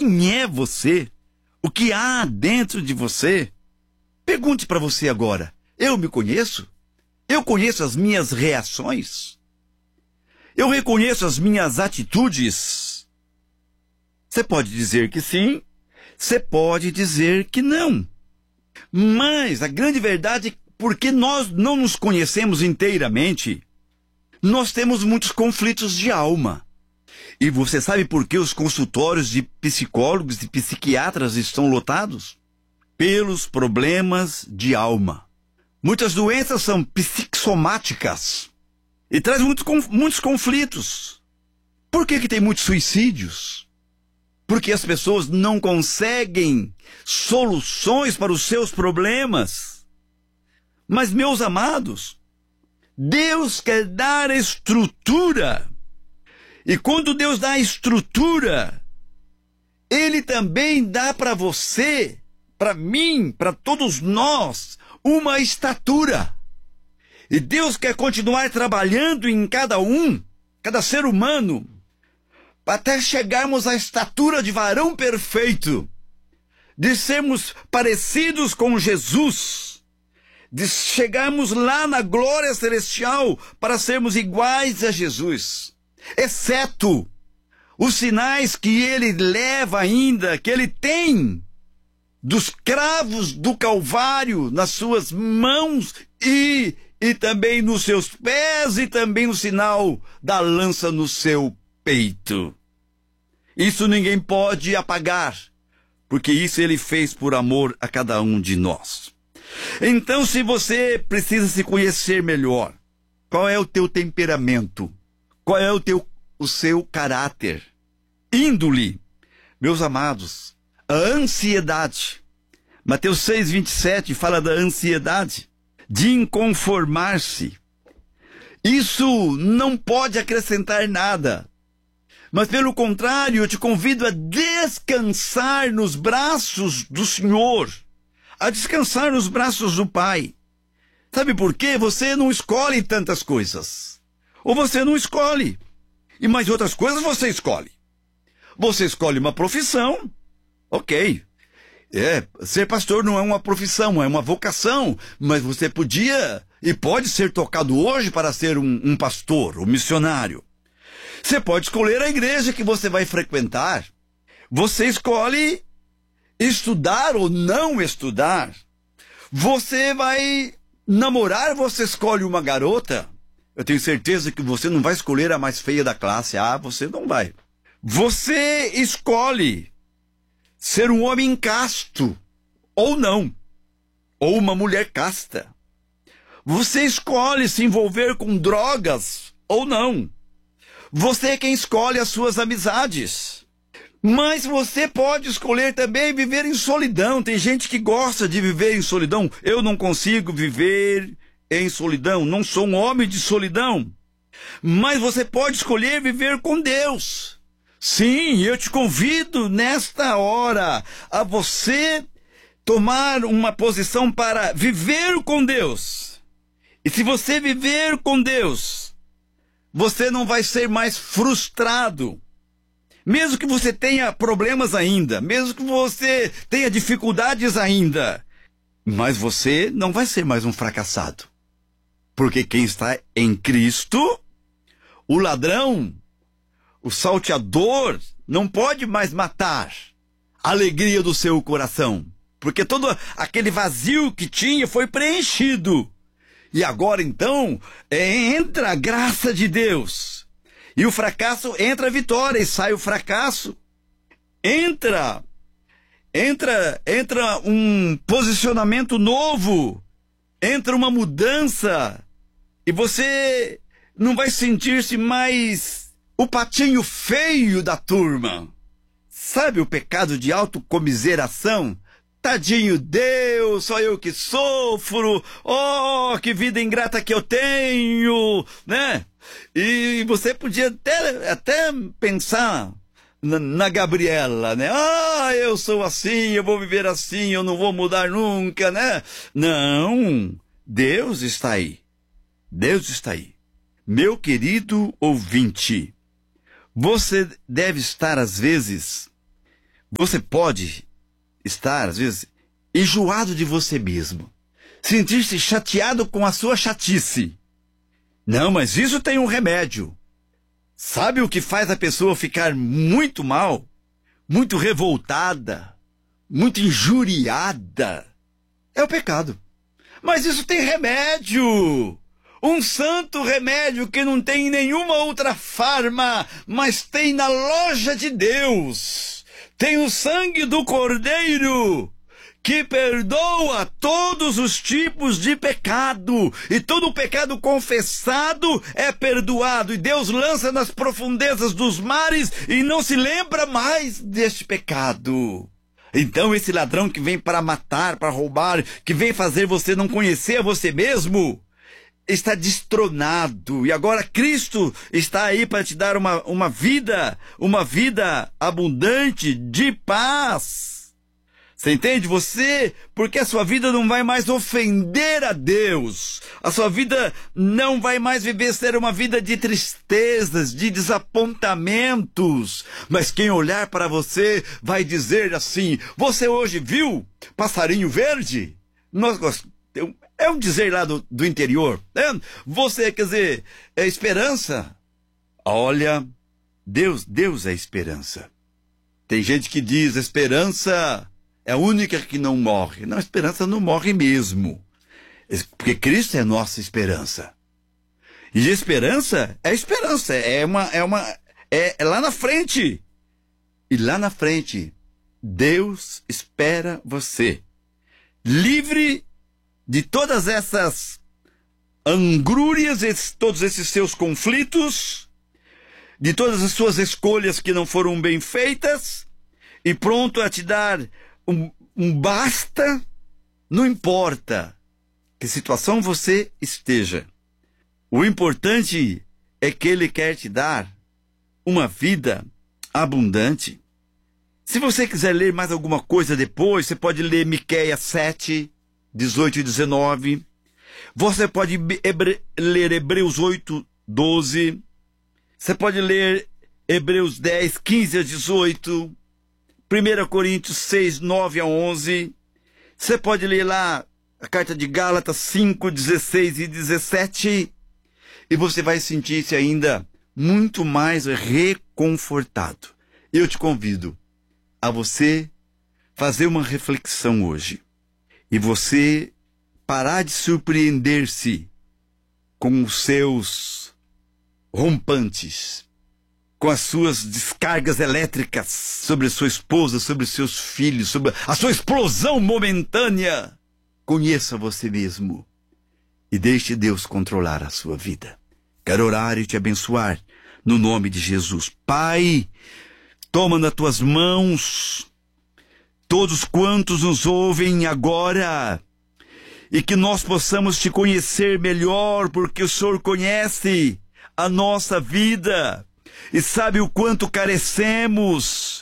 quem é você, o que há dentro de você. Pergunte para você agora: eu me conheço? Eu conheço as minhas reações? Eu reconheço as minhas atitudes? Você pode dizer que sim, você pode dizer que não. Mas a grande verdade é que, porque nós não nos conhecemos inteiramente, nós temos muitos conflitos de alma. E você sabe por que os consultórios de psicólogos e psiquiatras estão lotados? Pelos problemas de alma. Muitas doenças são psicossomáticas e traz muitos conflitos. Por que tem muitos suicídios? Porque as pessoas não conseguem soluções para os seus problemas. Mas, meus amados, Deus quer dar estrutura. E quando Deus dá estrutura, Ele também dá para você, para mim, para todos nós, uma estatura. E Deus quer continuar trabalhando em cada ser humano, até chegarmos à estatura de varão perfeito, de sermos parecidos com Jesus, de chegarmos lá na glória celestial para sermos iguais a Jesus, exceto os sinais que ele leva ainda, que ele tem, dos cravos do Calvário nas suas mãos e também nos seus pés, e também o sinal da lança no seu peito. Isso ninguém pode apagar, porque isso ele fez por amor a cada um de nós. Então, se você precisa se conhecer melhor, qual é o teu temperamento? Qual é o seu caráter? Índole, meus amados, a ansiedade. Mateus 6:27 fala da ansiedade, de inconformar-se. Isso não pode acrescentar nada. Mas, pelo contrário, eu te convido a descansar nos braços do Senhor, a descansar nos braços do Pai. Sabe por quê? Você não escolhe tantas coisas. Ou você não escolhe. E mais outras coisas você escolhe. Você escolhe uma profissão. Ok. Ser pastor não é uma profissão, é uma vocação. Mas você podia e pode ser tocado hoje para ser um pastor, um missionário. Você pode escolher a igreja que você vai frequentar. Você escolhe estudar ou não estudar. Você vai namorar, você escolhe uma garota. Eu tenho certeza que você não vai escolher a mais feia da classe. Você não vai. Você escolhe ser um homem casto ou não. Ou uma mulher casta. Você escolhe se envolver com drogas ou não. Você é quem escolhe as suas amizades. Mas você pode escolher também viver em solidão. Tem gente que gosta de viver em solidão. Eu não consigo viver em solidão. Não sou um homem de solidão. Mas você pode escolher viver com Deus. Sim, eu te convido nesta hora a você tomar uma posição para viver com Deus. E se você viver com Deus, você não vai ser mais frustrado. Mesmo que você tenha problemas ainda, mesmo que você tenha dificuldades ainda, mas você não vai ser mais um fracassado. Porque quem está em Cristo, o ladrão, o salteador, não pode mais matar a alegria do seu coração. Porque todo aquele vazio que tinha foi preenchido. E agora, então, entra a graça de Deus. E o fracasso entra a vitória e sai o fracasso. Entra um posicionamento novo. Entra uma mudança. E você não vai sentir-se mais o patinho feio da turma. Sabe o pecado de autocomiseração? Tadinho Deus, só eu que sofro, oh, que vida ingrata que eu tenho, né? E você podia até pensar na Gabriela, né? Eu sou assim, eu vou viver assim, eu não vou mudar nunca, né? Não, Deus está aí, Deus está aí. Meu querido ouvinte, você deve estar às vezes Você pode estar, às vezes, enjoado de você mesmo. Sentir-se chateado com a sua chatice. Não, mas isso tem um remédio. Sabe o que faz a pessoa ficar muito mal? Muito revoltada? Muito injuriada? É o pecado. Mas isso tem remédio. Um santo remédio que não tem em nenhuma outra farma, mas tem na loja de Deus. Tem o sangue do Cordeiro, que perdoa todos os tipos de pecado, e todo pecado confessado é perdoado, e Deus lança nas profundezas dos mares e não se lembra mais deste pecado. Então esse ladrão que vem para matar, para roubar, que vem fazer você não conhecer a você mesmo, está destronado, e agora Cristo está aí para te dar uma vida abundante de paz. Você entende? Porque a sua vida não vai mais ofender a Deus. A sua vida não vai mais ser uma vida de tristezas, de desapontamentos. Mas quem olhar para você vai dizer assim: você hoje viu passarinho verde? É um dizer lá do interior. Você, quer dizer, é esperança. Olha, Deus é esperança. Tem gente que diz: a esperança é a única que não morre. Não, a esperança não morre mesmo. Porque Cristo é a nossa esperança. E esperança é esperança. É lá na frente. E lá na frente, Deus espera você. Livre de todas essas angrúrias, todos esses seus conflitos, de todas as suas escolhas que não foram bem feitas, e pronto a te dar um basta, não importa que situação você esteja. O importante é que Ele quer te dar uma vida abundante. Se você quiser ler mais alguma coisa depois, você pode ler Miqueias 7, 18 e 19. Você pode ler Hebreus 8, 12. Você pode ler Hebreus 10, 15 a 18. 1 Coríntios 6, 9 a 11. Você pode ler lá a carta de Gálatas 5, 16 e 17. E você vai sentir-se ainda muito mais reconfortado. Eu te convido a você fazer uma reflexão hoje. E você parar de surpreender-se com os seus rompantes, com as suas descargas elétricas sobre sua esposa, sobre seus filhos, sobre a sua explosão momentânea. Conheça você mesmo e deixe Deus controlar a sua vida. Quero orar e te abençoar no nome de Jesus. Pai, toma nas tuas mãos todos quantos nos ouvem agora, e que nós possamos te conhecer melhor, porque o Senhor conhece a nossa vida e sabe o quanto carecemos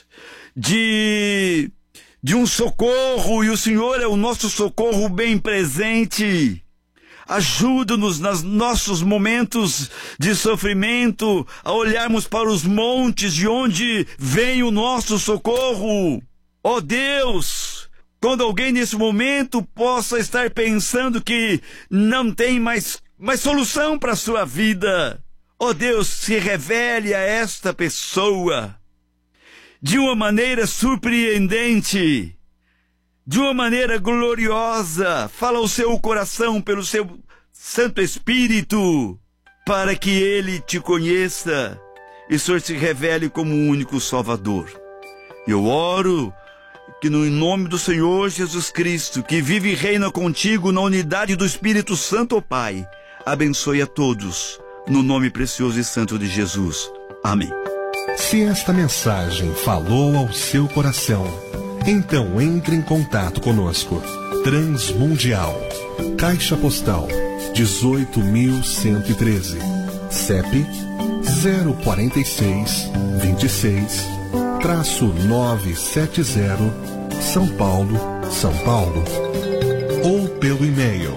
de um socorro, e o Senhor é o nosso socorro bem presente. Ajuda-nos nos nossos momentos de sofrimento a olharmos para os montes de onde vem o nosso socorro. Ó Deus, quando alguém nesse momento possa estar pensando que não tem mais solução para a sua vida, ó Deus, se revele a esta pessoa de uma maneira surpreendente, de uma maneira gloriosa. Fala ao seu coração pelo seu Santo Espírito, para que ele te conheça e o Senhor se revele como o único Salvador. Eu oro que no nome do Senhor Jesus Cristo, que vive e reina contigo na unidade do Espírito Santo, ó Pai, abençoe a todos, no nome precioso e santo de Jesus. Amém. Se esta mensagem falou ao seu coração, então entre em contato conosco. Transmundial, Caixa Postal 18.113, CEP 046 26-970, São Paulo, São Paulo. Ou pelo e-mail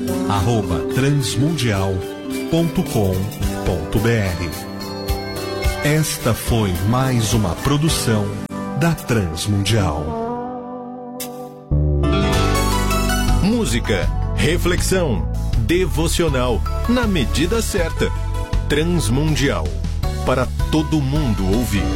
rtm@transmundial.com.br. Esta foi mais uma produção da Transmundial. Música, reflexão, devocional, na medida certa. Transmundial, para todo mundo ouvir.